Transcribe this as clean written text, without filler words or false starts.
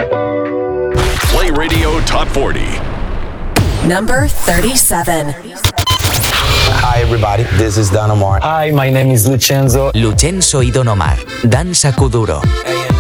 Play Radio Top 40. Number 37. Hi everybody, this is Don Omar. Hi, my name is Lucenzo. Lucenzo y Don Omar. Danza Kuduro.